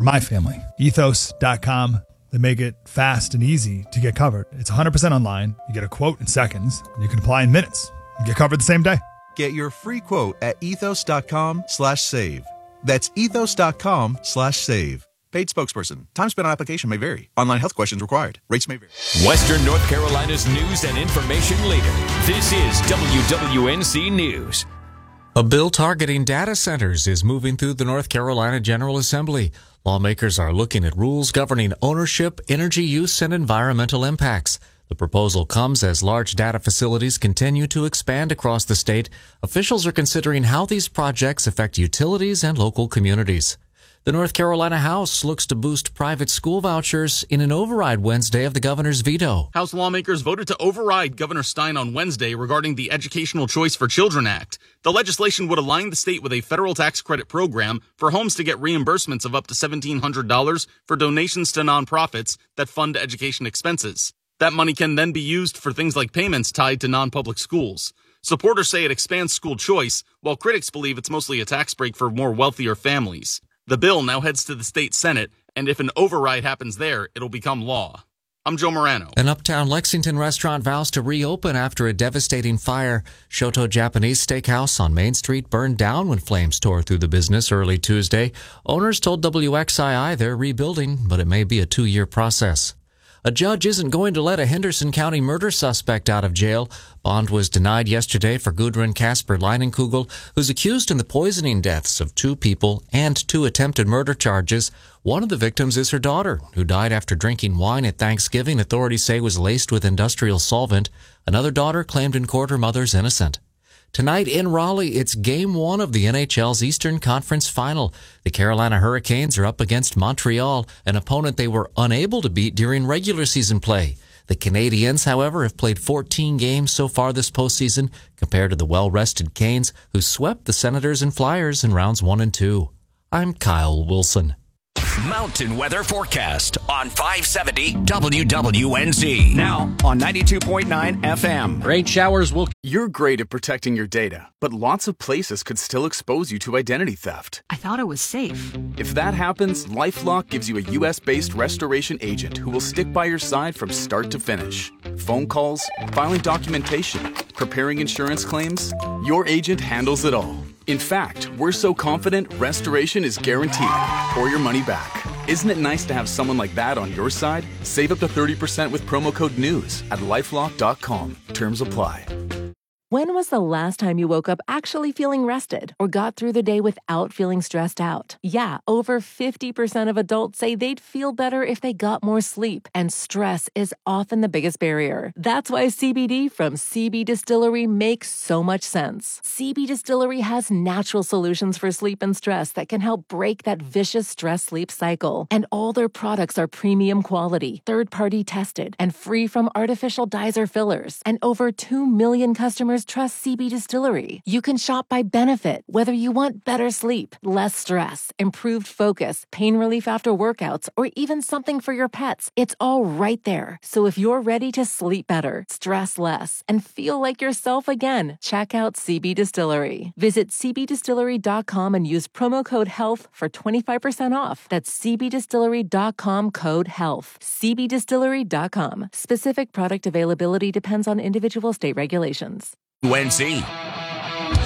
my family. Ethos.com. They make it fast and easy to get covered. It's 100% online. You get a quote in seconds, and you can apply in minutes. You get covered the same day. Get your free quote at ethos.com/save. That's ethos.com/save. Paid spokesperson. Time spent on application may vary. Online health questions required. Rates may vary. Western North Carolina's news and information leader. This is WWNC News. A bill targeting data centers is moving through the North Carolina General Assembly. Lawmakers are looking at rules governing ownership, energy use, and environmental impacts. The proposal comes as large data facilities continue to expand across the state. Officials are considering how these projects affect utilities and local communities. The North Carolina House looks to boost private school vouchers in an override Wednesday of the governor's veto. House lawmakers voted to override Governor Stein on Wednesday regarding the Educational Choice for Children Act. The legislation would align the state with a federal tax credit program for homes to get reimbursements of up to $1,700 for donations to nonprofits that fund education expenses. That money can then be used for things like payments tied to non-public schools. Supporters say it expands school choice, while critics believe it's mostly a tax break for more wealthier families. The bill now heads to the state Senate, and if an override happens there, it'll become law. I'm Joe Morano. An uptown Lexington restaurant vows to reopen after a devastating fire. Shoto Japanese Steakhouse on Main Street burned down when flames tore through the business early Tuesday. Owners told WXII they're rebuilding, but it may be a 2-year process. A judge isn't going to let a Henderson County murder suspect out of jail. Bond was denied yesterday for Gudrun Casper Leinenkugel, who's accused in the poisoning deaths of 2 people and 2 attempted murder charges. One of the victims is her daughter, who died after drinking wine at Thanksgiving authorities say was laced with industrial solvent. Another daughter claimed in court her mother's innocent. Tonight in Raleigh, it's Game 1 of the NHL's Eastern Conference Final. The Carolina Hurricanes are up against Montreal, an opponent they were unable to beat during regular season play. The Canadiens, however, have played 14 games so far this postseason, compared to the well-rested Canes, who swept the Senators and Flyers in rounds 1 and 2. I'm Kyle Wilson. Mountain weather forecast on 570 WWNC. Now on 92.9 FM. Rain showers will... You're great at protecting your data, but lots of places could still expose you to identity theft. I thought it was safe. If that happens, LifeLock gives you a U.S.-based restoration agent who will stick by your side from start to finish. Phone calls, filing documentation, preparing insurance claims, your agent handles it all. In fact, we're so confident restoration is guaranteed or your money back. Isn't it nice to have someone like that on your side? Save up to 30% with promo code NEWS at LifeLock.com. Terms apply. When was the last time you woke up actually feeling rested or got through the day without feeling stressed out? Yeah, over 50% of adults say they'd feel better if they got more sleep, and stress is often the biggest barrier. That's why CBD from CB Distillery makes so much sense. CB Distillery has natural solutions for sleep and stress that can help break that vicious stress-sleep cycle. And all their products are premium quality, third-party tested, and free from artificial dyes or fillers. And over 2 million customers trust CB Distillery. You can shop by benefit, whether you want better sleep, less stress, improved focus, pain relief after workouts, or even something for your pets. It's all right there. So if you're ready to sleep better, stress less, and feel like yourself again, check out CB Distillery. Visit cbdistillery.com and use promo code HEALTH for 25% off. That's cbdistillery.com code HEALTH. cbdistillery.com. Specific product availability depends on individual state regulations. WNC.